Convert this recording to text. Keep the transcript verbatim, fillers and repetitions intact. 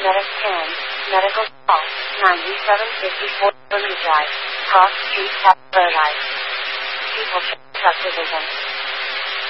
Mediscan, Medical Call, ninety-seven fifty-four Drive, Cross Street, Paradise. People Subdivision.